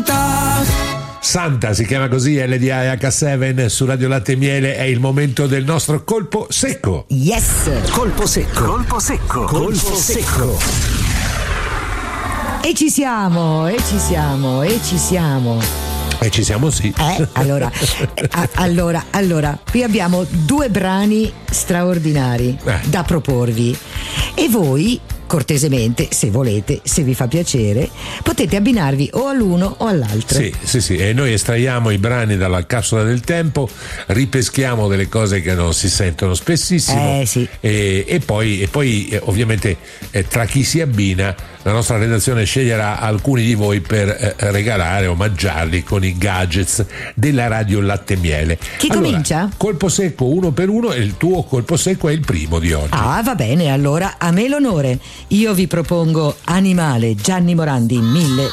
Santa si chiama così, LDA H7 su Radio Latte e Miele. È il momento del nostro colpo secco. Yes! Colpo secco. Colpo secco. Colpo secco. E ci siamo. E ci siamo, sì. Allora, qui abbiamo 2 brani straordinari da proporvi. E voi, cortesemente, se volete, se vi fa piacere, potete abbinarvi o all'uno o all'altro. Sì, e noi estraiamo i brani dalla capsula del tempo, ripeschiamo delle cose che non si sentono spessissimo, sì. e poi ovviamente tra chi si abbina la nostra redazione sceglierà alcuni di voi per regalare, omaggiarli con i gadgets della Radio Latte e Miele. Chi comincia? Colpo secco 1 per 1, e il tuo colpo secco è il primo di oggi. Va bene, allora a me l'onore. Io vi propongo Animale, Gianni Morandi, 1000